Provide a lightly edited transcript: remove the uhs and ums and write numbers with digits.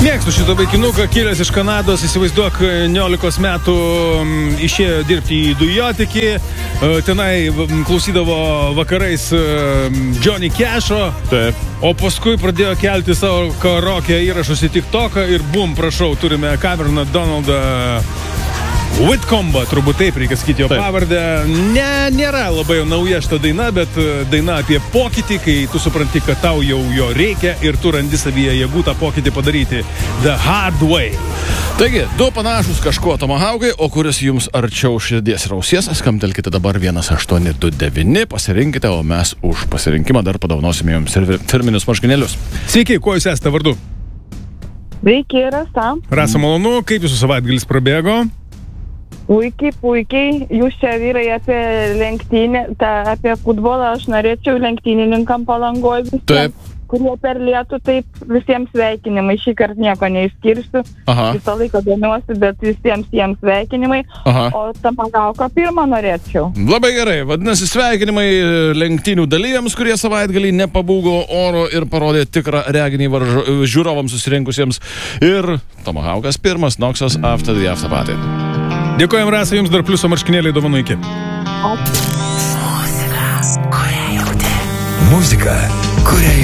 Mėgstu šitą vaikinuką, kilęs iš Kanados, įsivaizduok, 19 metų išėjo dirbti į dujotikį, tenai klausydavo vakarais Johnny Cash'o, Taip. o paskui pradėjo kelti savo karaoke įrašus į TikToką ir bum, prašau, turime Cameroną Donaldą Whitcombe, turbūt taip reikia sakyti jo pavardę. Nėra labai nauja šita daina, bet daina apie pokytį, kai tu supranti, kad tau jau jo reikia ir tu randi savyje jėgų tą pokytį padaryti. The Hard Way. Taigi, du panašus kažkuo tomahaukai, o kuris jums arčiau širdies ir ausies, skambtelkite dabar 1829, pasirinkite, o mes už pasirinkimą dar padovanosime jums firminius marškinėlius. Sveiki, kuo jūs esate vardu? Sveiki, Rasa. Rasa, malonu, kaip jūsų savaitgalis prabėgo? Puikiai. Jūs čia vyrai apie lenktynę, apie futbolą, aš norėčiau lenktynininkam Palangoj visiems, kurie per lietų, taip visiems sveikinimai. Šį kartą nieko neišskirsiu, visą laiką domiuosi, bet visiems jiems sveikinimai. O tomahauką pirmą norėčiau. Labai gerai, vadinasi sveikinimai lenktynių dalyviams, kurie savaitgalį nepabūgo oro ir parodė tikrą reginį žiūrovams susirinkusiems. Ir tomahaukas pirmas, Noksas After the After Party. Dėkojam, Rasa, jums dar pliuso marškinėliai dovanų iki. Muzika, kurią jauti.